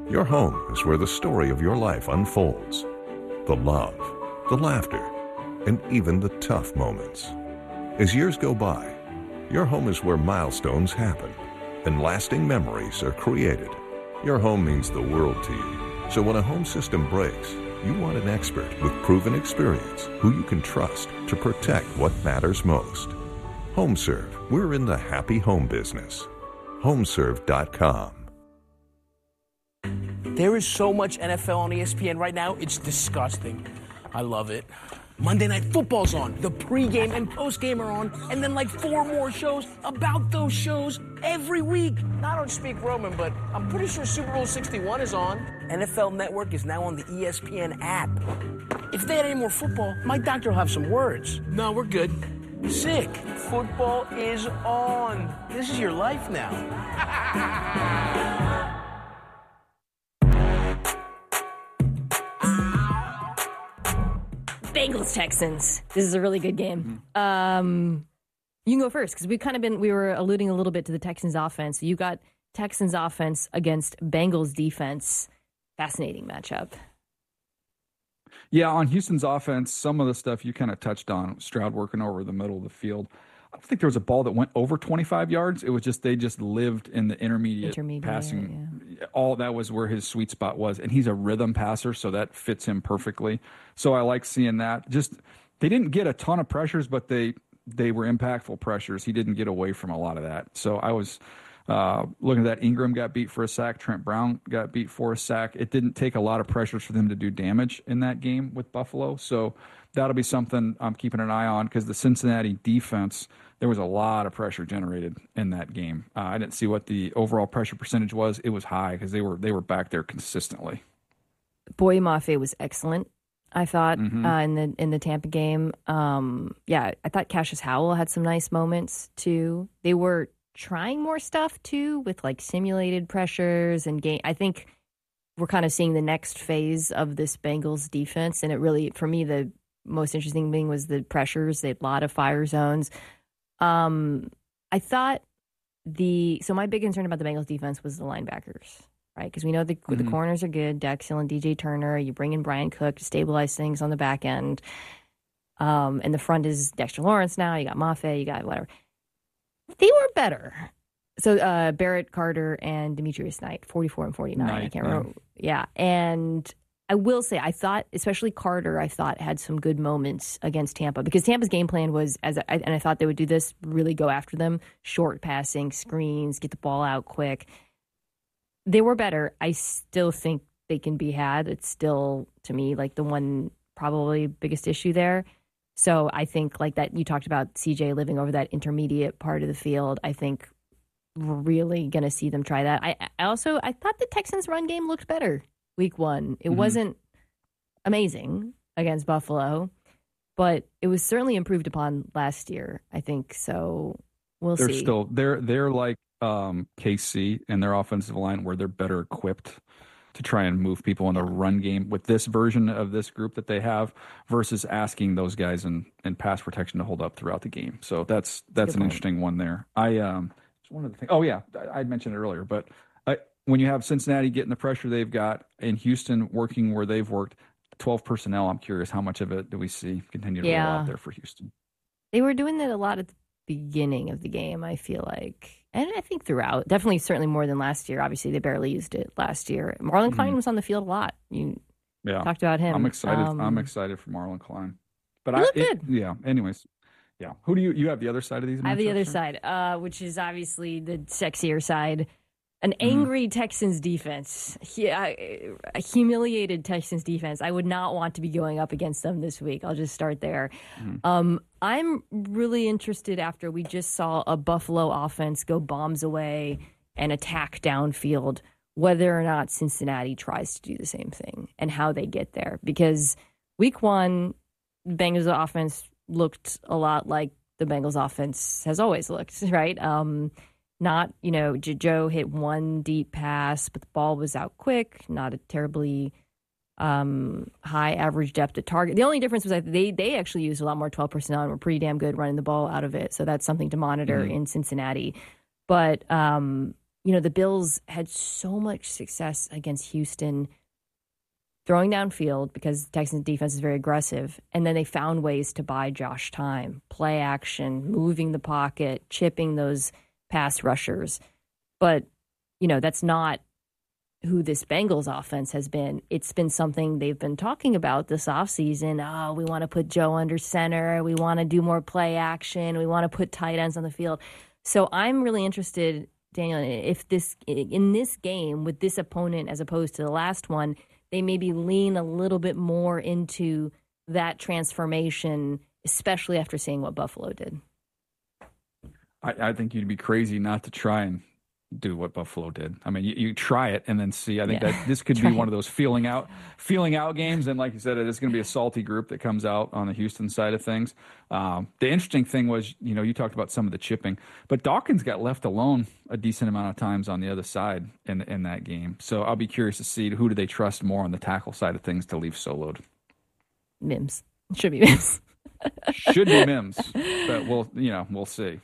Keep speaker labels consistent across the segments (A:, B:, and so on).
A: Your home is where the story of your life unfolds. The love, the laughter, and even the tough moments. As years go by, your home is where milestones happen and lasting memories are created. Your home means the world to you. So when a home system breaks, you want an expert with proven experience who you can trust to protect what matters most. HomeServe, we're in the happy home business. HomeServe.com.
B: There is so much NFL on ESPN right now, it's disgusting. I love it. Monday Night Football's on, the pregame and postgame are on, and then like 4 more shows about those shows every week. Now, I don't speak Roman, but I'm pretty sure Super Bowl 61 is on. NFL Network is now on the ESPN app. If they had any more football, my doctor will have some words. No, we're good. Sick. Football is on. This is your life now.
C: Bengals Texans. This is a really good game. You can go first because we were alluding a little bit to the Texans offense. You got Texans offense against Bengals defense. Fascinating matchup.
D: Yeah, on Houston's offense, some of the stuff you kind of touched on, Stroud working over the middle of the field. I don't think there was a ball that went over 25 yards. It was just they just lived in the intermediate passing. Yeah. All that was where his sweet spot was. And he's a rhythm passer, so that fits him perfectly. So I like seeing that. Just they didn't get a ton of pressures, but they were impactful pressures. He didn't get away from a lot of that. So I was looking at that. Ingram got beat for a sack. Trent Brown got beat for a sack. It didn't take a lot of pressures for them to do damage in that game with Buffalo. So that'll be something I'm keeping an eye on because the Cincinnati defense, there was a lot of pressure generated in that game. I didn't see what the overall pressure percentage was. It was high because they were back there consistently.
C: Boye Mafe was excellent, I thought, in the Tampa game. I thought Cassius Howell had some nice moments too. They were trying more stuff too with like simulated pressures and game. I think we're kind of seeing the next phase of this Bengals defense, and it really, for me, the most interesting thing was the pressures. They had a lot of fire zones. I thought so my big concern about the Bengals defense was the linebackers, right? Because we know the corners are good. Dax Hill and DJ Turner. You bring in Brian Cook to stabilize things on the back end. And the front is Dexter Lawrence now. You got Mafe, you got whatever. They were better. So Barrett Carter and Demetrius Knight, 44 and 49. I can't remember. Yeah. And I will say, I thought, especially Carter, had some good moments against Tampa because Tampa's game plan was, and I thought they would do this, really go after them, short passing, screens, get the ball out quick. They were better. I still think they can be had. It's still, to me, like the one probably biggest issue there. So I think like that you talked about CJ living over that intermediate part of the field. I think we're really going to see them try that. I thought the Texans run game looked better week 1. It wasn't amazing against Buffalo, but it was certainly improved upon last year, I think. So we'll see.
D: They're like KC and their offensive line where they're better equipped to try and move people in the run game with this version of this group that they have versus asking those guys in pass protection to hold up throughout the game. So that's an interesting one there. It's one of the things. Oh yeah, I mentioned it earlier, but when you have Cincinnati getting the pressure they've got and Houston working where they've worked, 12 personnel, I'm curious how much of it do we see continue to roll out there for Houston?
C: They were doing that a lot at the beginning of the game, I feel like. And I think throughout, definitely, certainly more than last year. Obviously, they barely used it last year. Marlon Klein was on the field a lot. You talked about him.
D: I'm excited. I'm excited for Marlon Klein. But
C: he looked good.
D: Yeah. Anyways, yeah. Who do you have the other side of these?
C: I have the other side, which is obviously the sexier side. An angry Texans defense. A humiliated Texans defense. I would not want to be going up against them this week. I'll just start there. I'm really interested after we just saw a Buffalo offense go bombs away and attack downfield, whether or not Cincinnati tries to do the same thing and how they get there. Because week 1, Bengals offense looked a lot like the Bengals offense has always looked, right? Not, Joe hit one deep pass, but the ball was out quick, not a terribly high average depth at target. The only difference was that they actually used a lot more 12 personnel and were pretty damn good running the ball out of it. So that's something to monitor in Cincinnati. But the Bills had so much success against Houston throwing downfield because the Texans defense is very aggressive. And then they found ways to buy Josh time, play action, moving the pocket, chipping those pass rushers. But, that's not who this Bengals offense has been. It's been something they've been talking about this offseason. Oh, we want to put Joe under center. We want to do more play action. We want to put tight ends on the field. So I'm really interested, Daniel, if in this game with this opponent as opposed to the last one, they maybe lean a little bit more into that transformation, especially after seeing what Buffalo did.
D: I think you'd be crazy not to try and do what Buffalo did. I mean, you try it and then see. I think that this could be one of those feeling out games. And like you said, it's going to be a salty group that comes out on the Houston side of things. The interesting thing was, you talked about some of the chipping, but Dawkins got left alone a decent amount of times on the other side in that game. So I'll be curious to see who do they trust more on the tackle side of things to leave soloed.
C: Mims. Should be Mims.
D: Should be Mims, but we'll see.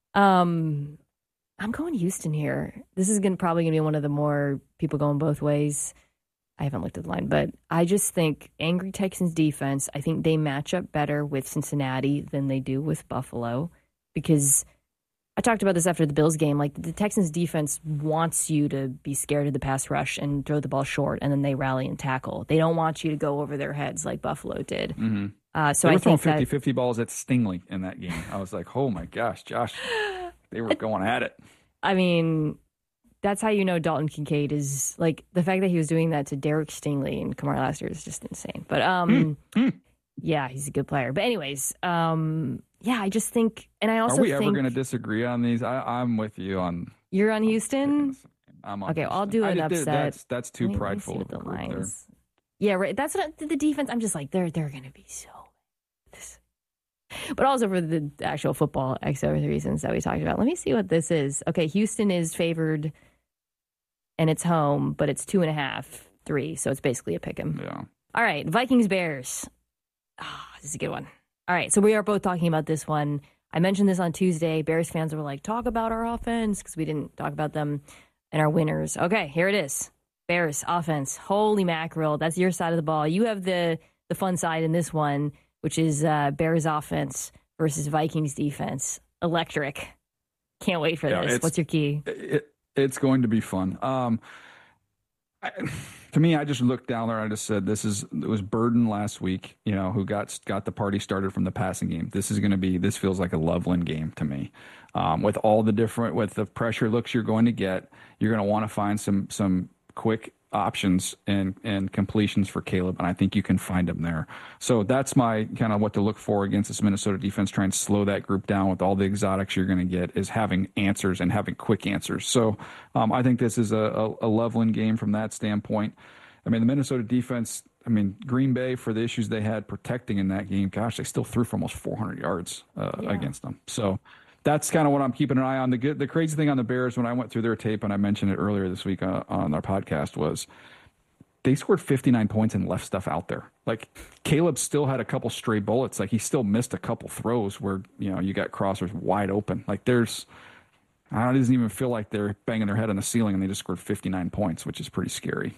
C: I'm going Houston here. This is probably going to be one of the more people going both ways. I haven't looked at the line, but I just think angry Texans defense, I think they match up better with Cincinnati than they do with Buffalo, because I talked about this after the Bills game. Like, the Texans defense wants you to be scared of the pass rush and throw the ball short, and then they rally and tackle. They don't want you to go over their heads like Buffalo did.
D: Mm-hmm.
C: So
D: they were
C: I think
D: throwing 50-50 balls at Stingley in that game. I was like, oh my gosh, Josh. They were going at it.
C: I mean, that's how you know Dalton Kincaid is, like, the fact that he was doing that to Derek Stingley and Kamar last year is just insane. But yeah, he's a good player. But anyways, I just think, and I also think.
D: Are we ever going to disagree on these? I'm with you on.
C: You're on Houston?
D: I'm on.
C: Okay,
D: Houston.
C: I'll do an upset.
D: That's too prideful.
C: With the lines. Yeah, right. That's what the defense. I'm just like they're going to be so. But also for the actual football reasons that we talked about. Let me see what this is. Okay, Houston is favored, and it's home, but it's 2.5, 3, so it's basically a pick 'em.
D: Yeah.
C: All right, Vikings Bears. This is a good one. All right, so we are both talking about this one. I mentioned this on Tuesday. Bears fans were like, talk about our offense, because we didn't talk about them and our winners. Okay, here it is. Bears offense. Holy mackerel. That's your side of the ball. You have the fun side in this one, which is Bears offense versus Vikings defense. Electric. Can't wait for this. What's your key?
D: It's going to be fun. To me, I just looked down there. I just said, it was Burden last week, who got the party started from the passing game. This feels like a Loveland game to me. With the pressure looks you're going to get, you're going to want to find some quick options and completions for Caleb, and I think you can find them there. So that's my kind of what to look for against this Minnesota defense. Try and slow that group down with all the exotics you're going to get, is having answers and having quick answers. So I think this is a Loveland game from that standpoint. I mean, the Minnesota defense, Green Bay, for the issues they had protecting in that game, gosh, they still threw for almost 400 yards against them. So that's kind of what I'm keeping an eye on. The crazy thing on the Bears, when I went through their tape, and I mentioned it earlier this week on our podcast, was they scored 59 points and left stuff out there. Like, Caleb still had a couple stray bullets. Like, he still missed a couple throws where, you got crossers wide open. Like, it doesn't even feel like they're banging their head on the ceiling, and they just scored 59 points, which is pretty scary.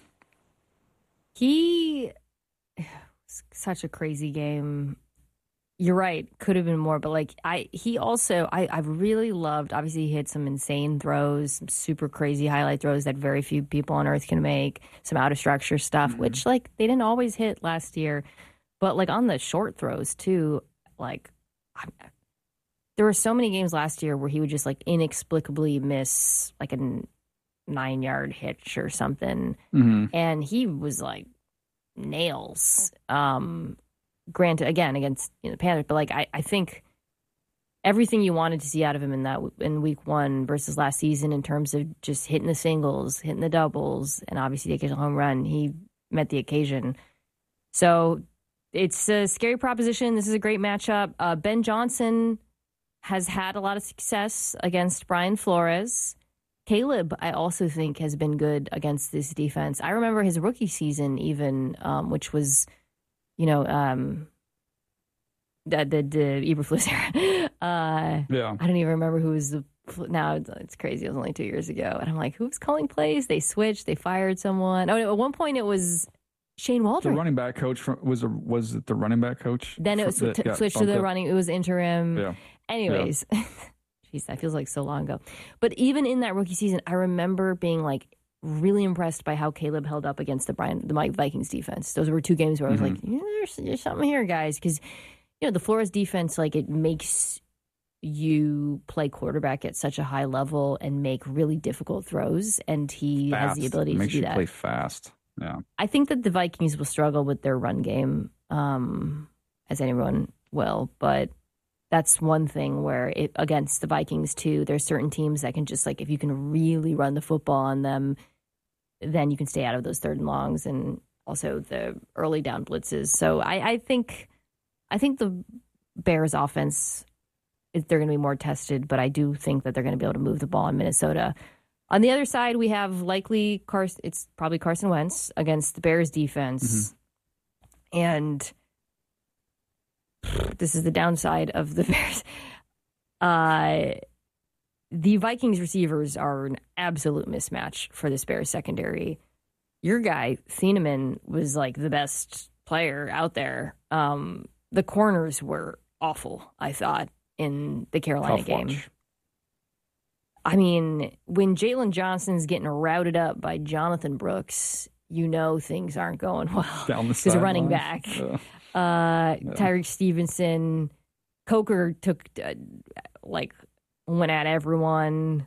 C: Such a crazy game. You're right. Could have been more, but I really loved, obviously he hit some insane throws, some super crazy highlight throws that very few people on earth can make, some out of structure stuff, which they didn't always hit last year. But on the short throws too, there were so many games last year where he would just inexplicably miss a 9-yard hitch or something. And he was nails. Granted, again, against the Panthers, but I think everything you wanted to see out of him in week 1 versus last season in terms of just hitting the singles, hitting the doubles, and obviously the occasional home run, he met the occasion. So it's a scary proposition. This is a great matchup. Ben Johnson has had a lot of success against Brian Flores. Caleb, I also think, has been good against this defense. I remember his rookie season even, which was the Eberflus era. I don't even remember who was the now it's crazy. It was only 2 years ago. And I'm like, who's calling plays? They switched. They fired someone. Oh, at one point it was Shane Waldron.
D: The running back coach was it the running back coach?
C: Then it was switched to the running. It was interim.
D: Yeah.
C: Anyways, jeez, that feels like so long ago. But even in that rookie season, I remember being like really impressed by how Caleb held up against the Vikings defense. Those were 2 games where I was like, there's something here, guys, because the Flores defense, like, it makes you play quarterback at such a high level and make really difficult throws, and he has the ability to do that.
D: Makes you play fast. Yeah.
C: I think that the Vikings will struggle with their run game, as anyone will, but that's one thing where against the Vikings too, there's certain teams that can just, like, if you can really run the football on them, then you can stay out of those 3rd and longs and also the early down blitzes. So I think the Bears offense, they're going to be more tested, but I do think that they're going to be able to move the ball in Minnesota. On the other side, we have likely it's probably Carson Wentz against the Bears defense. And this is the downside of the Bears. The Vikings receivers are an absolute mismatch for this Bears secondary. Your guy, Thieneman, was like the best player out there. The corners were awful, I thought, in the Carolina game. I mean, when Jalen Johnson's getting routed up by Jonathan Brooks, things aren't going well.
D: Down the
C: He's a running back. Tyreek Stevenson, Coker went at everyone.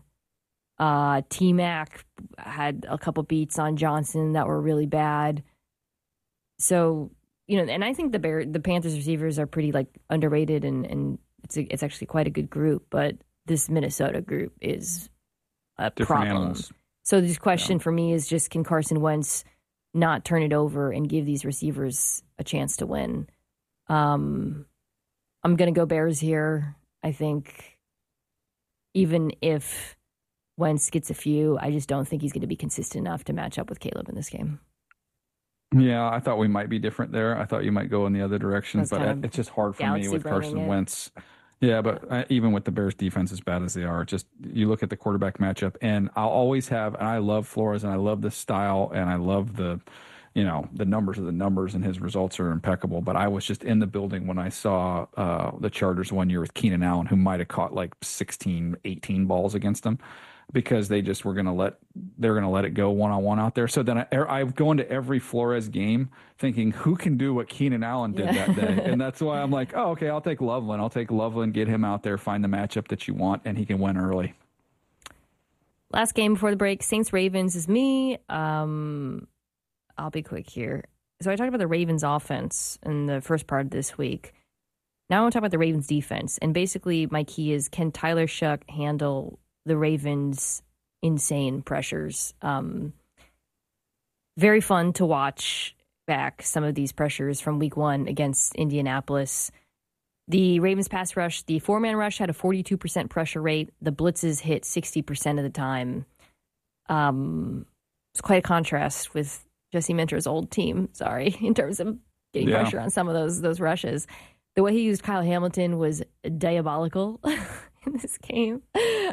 C: T-Mac had a couple beats on Johnson that were really bad. So, and I think the Panthers receivers are pretty, like, underrated, and it's actually quite a good group, but this Minnesota group is a
D: different
C: problem.
D: Animals.
C: So this question for me is just, can Carson Wentz not turn it over and give these receivers a chance to win? I'm going to go Bears here. I think even if Wentz gets a few, I just don't think he's going to be consistent enough to match up with Caleb in this game.
D: Yeah, I thought we might be different there. I thought you might go in the other direction, but it's just hard for me with Carson Wentz. Yeah, but even with the Bears defense as bad as they are, just you look at the quarterback matchup, and I'll always have, and I love Flores, and I love the style, and I love the numbers of the numbers, and his results are impeccable. But I was just in the building when I saw the Chargers one year with Keenan Allen, who might have caught like 16, 18 balls against them, because they just were going to let it go one-on-one out there. So then I go into every Flores game thinking, who can do what Keenan Allen did that day? And that's why I'm like, oh, okay, I'll take Loveland, get him out there, find the matchup that you want, and he can win early.
C: Last game before the break, Saints-Ravens is me. I'll be quick here. So I talked about the Ravens offense in the first part of this week. Now I want to talk about the Ravens defense. And basically my key is, can Tyler Shuck handle the Ravens' insane pressures? Very fun to watch back some of these pressures from week 1 against Indianapolis. The Ravens pass rush, the 4-man rush had a 42% pressure rate. The blitzes hit 60% of the time. It's quite a contrast with Jesse Minter's old team, in terms of getting pressure on some of those rushes. The way he used Kyle Hamilton was diabolical in this game.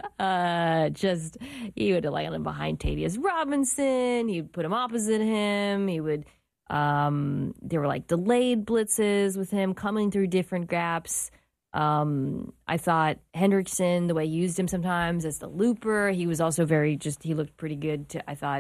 C: He would land him behind Tavius Robinson. He would put him opposite him. He would, there were like delayed blitzes with him coming through different gaps. I thought Hendrickson, the way he used him sometimes as the looper, he was also he looked pretty good I thought,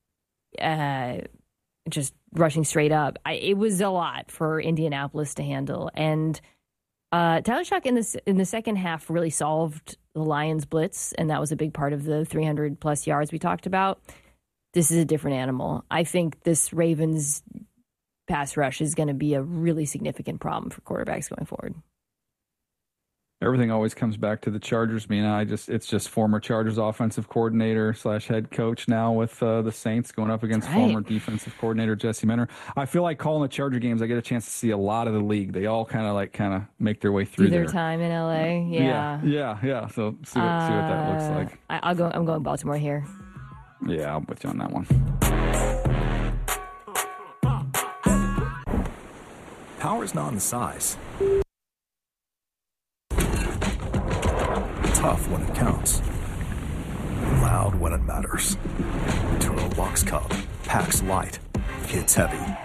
C: just rushing straight up. It was a lot for Indianapolis to handle. And Tyler Shuck in the second half really solved the Lions blitz, and that was a big part of the 300-plus yards we talked about. This is a different animal. I think this Ravens pass rush is going to be a really significant problem for quarterbacks going forward.
D: Everything always comes back to the Chargers. It's just former Chargers offensive coordinator / head coach now with the Saints going up against former defensive coordinator Jesse Minter. I feel like calling the Charger games, I get a chance to see a lot of the league. They all kind of make their way through
C: their time in LA.
D: Yeah. So see what that looks like.
C: I'm going Baltimore here.
D: Yeah, I'm with you on that one.
E: Power's not in the size. Tough when it counts. packs light, hits heavy.